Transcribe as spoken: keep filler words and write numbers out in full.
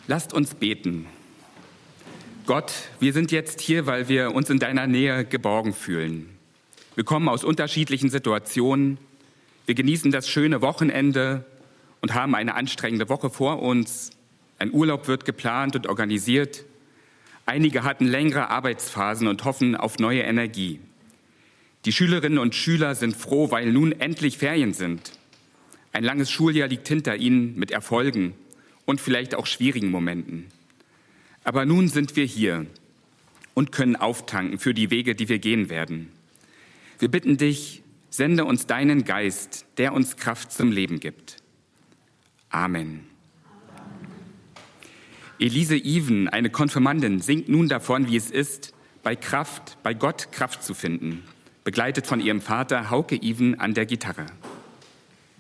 Lasst uns beten. Gott, wir sind jetzt hier, weil wir uns in deiner Nähe geborgen fühlen. Wir kommen aus unterschiedlichen Situationen. Wir genießen das schöne Wochenende und haben eine anstrengende Woche vor uns. Ein Urlaub wird geplant und organisiert. Einige hatten längere Arbeitsphasen und hoffen auf neue Energie. Die Schülerinnen und Schüler sind froh, weil nun endlich Ferien sind. Ein langes Schuljahr liegt hinter ihnen mit Erfolgen und vielleicht auch schwierigen Momenten. Aber nun sind wir hier und können auftanken für die Wege, die wir gehen werden. Wir bitten dich, sende uns deinen Geist, der uns Kraft zum Leben gibt. Amen. Elise Even, eine Konfirmandin, singt nun davon, wie es ist, bei Kraft, bei Gott Kraft zu finden, begleitet von ihrem Vater Hauke Even an der Gitarre.